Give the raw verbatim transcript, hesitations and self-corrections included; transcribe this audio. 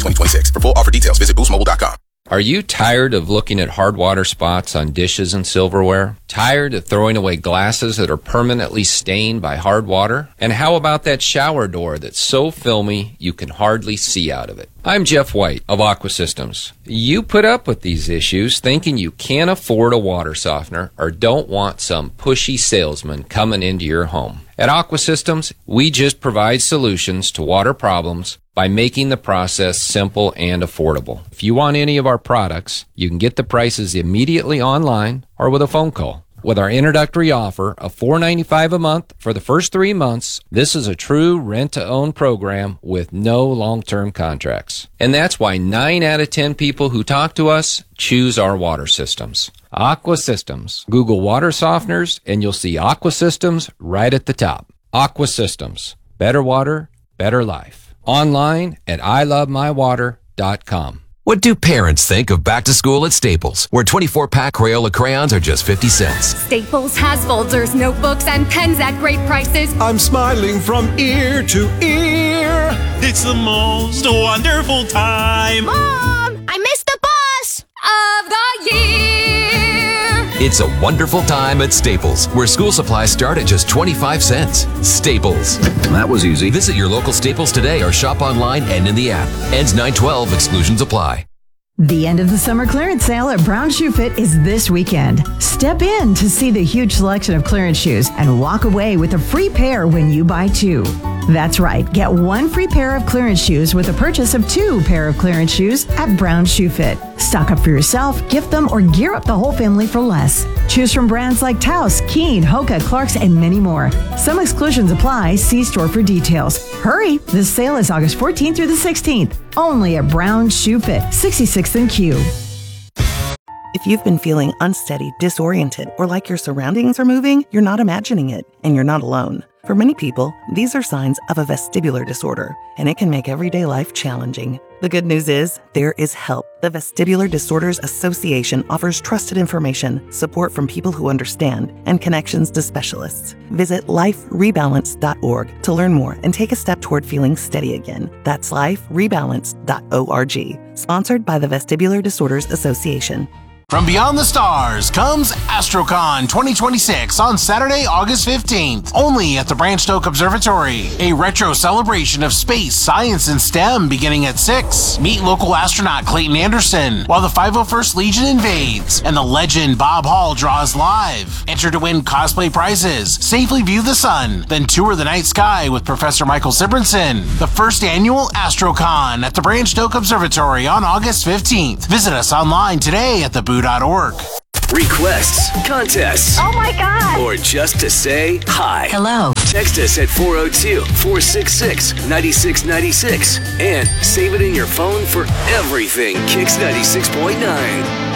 twenty twenty-six. For full offer details, visit boost mobile dot com. Are you tired of looking at hard water spots on dishes and silverware? Tired of throwing away glasses that are permanently stained by hard water? And how about that shower door that's so filmy you can hardly see out of it? I'm Jeff White of Aqua Systems. You put up with these issues thinking you can't afford a water softener or don't want some pushy salesman coming into your home. At Aqua Systems, we just provide solutions to water problems by making the process simple and affordable. If you want any of our products, you can get the prices immediately online or with a phone call. With our introductory offer of four dollars and ninety-five cents a month for the first three months, this is a true rent-to-own program with no long-term contracts. And that's why nine out of ten people who talk to us choose our water systems. Aqua Systems. Google water softeners and you'll see Aqua Systems right at the top. Aqua Systems. Better water, better life. Online at I love my water dot com. What do parents think of back to school at Staples, where twenty-four pack Crayola crayons are just fifty cents? Staples has folders, notebooks, and pens at great prices. I'm smiling from ear to ear. It's the most wonderful time. Mom, I missed the bus of the year. It's a wonderful time at Staples, where school supplies start at just twenty-five cents. Staples. That was easy. Visit your local Staples today or shop online and in the app. Ends nine twelve. Exclusions apply. The end of the summer clearance sale at Brown Shoe Fit is this weekend. Step in to see the huge selection of clearance shoes and walk away with a free pair when you buy two. That's right. Get one free pair of clearance shoes with a purchase of two pair of clearance shoes at Brown Shoe Fit. Stock up for yourself, gift them, or gear up the whole family for less. Choose from brands like Taos, Keen, Hoka, Clarks, and many more. Some exclusions apply. See store for details. Hurry! This sale is August fourteenth through the sixteenth. Only at Brown Shoe Fit, sixty-sixth and Q. If you've been feeling unsteady, disoriented, or like your surroundings are moving, you're not imagining it, and you're not alone. For many people, these are signs of a vestibular disorder, and it can make everyday life challenging. The good news is, there is help. The Vestibular Disorders Association offers trusted information, support from people who understand, and connections to specialists. Visit life rebalance dot org to learn more and take a step toward feeling steady again. That's life rebalance dot org. Sponsored by the Vestibular Disorders Association. From beyond the stars comes AstroCon twenty twenty-six on Saturday, August fifteenth, only at the Branched Oak Observatory. A retro celebration of space, science, and STEM beginning at six. Meet local astronaut Clayton Anderson, while the five oh first Legion invades, and the legend Bob Hall draws live. Enter to win cosplay prizes, safely view the sun, then tour the night sky with Professor Michael Sibrinson. The first annual AstroCon at the Branched Oak Observatory on August fifteenth. Visit us online today at the boo dot org. Requests, contests, Oh my God! or just to say hi. Hello. Text us at four oh two, four six six, nine six nine six and save it in your phone for everything Kicks ninety-six point nine.